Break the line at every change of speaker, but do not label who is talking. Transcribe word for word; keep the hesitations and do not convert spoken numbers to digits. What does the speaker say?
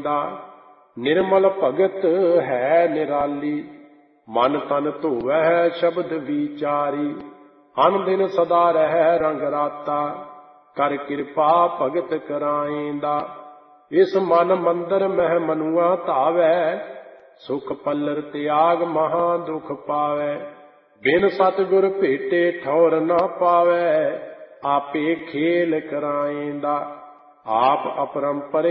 ਕਰਾਏਂਦਾ। निर्मल भगत है निराली, मन तन धोवै शब्द विचारी। अन दिन सदा रह रंग राता, कर कृपा भगत कराएंदा। इस मन मंदिर मह मनुआ धावै, सुख पल्लर त्याग महा दुख पावै। बिन सतगुर भेटे ठौर न पावै, आपे खेल कराएंदा। आप अपरंपर